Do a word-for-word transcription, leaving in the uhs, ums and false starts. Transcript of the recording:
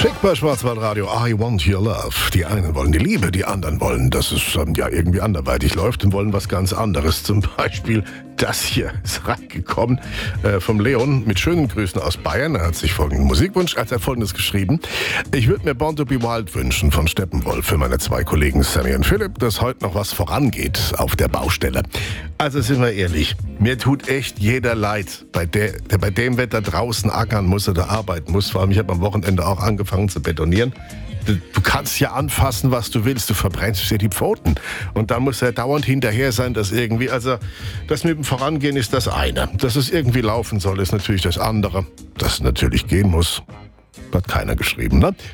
Schick bei Schwarzwaldradio, I want your love. Die einen wollen die Liebe, die anderen wollen, dass es ähm, ja irgendwie anderweitig läuft und wollen was ganz anderes. Zum Beispiel das hier ist reingekommen äh, vom Leon mit schönen Grüßen aus Bayern. Er hat sich folgenden Musikwunsch, als er folgendes geschrieben. Ich würde mir Born to be Wild wünschen von Steppenwolf für meine zwei Kollegen Sammy und Philipp, dass heute noch was vorangeht auf der Baustelle. Also sind wir ehrlich, mir tut echt jeder leid, bei der, der bei dem Wetter draußen ackern muss oder arbeiten muss. Vor allem, ich habe am Wochenende auch angefangen zu betonieren. Du, du kannst ja anfassen, was du willst, du verbrennst dir die Pfoten. Und dann muss er dauernd hinterher sein, dass irgendwie, also das mit dem Vorangehen ist das eine. Dass es irgendwie laufen soll, ist natürlich das andere. Dass es natürlich gehen muss, hat keiner geschrieben, ne?